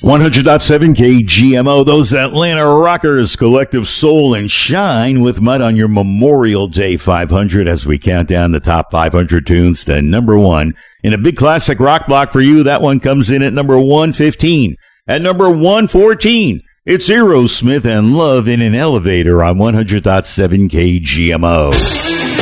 100.7 KGMO, those Atlanta Rockers, Collective Soul and Shine with Mud on your Memorial Day 500 as we count down the top 500 tunes to number one. In a big classic rock block for you, that one comes in at number 115. At number 114, it's Aerosmith and Love in an Elevator on 100.7 KGMO.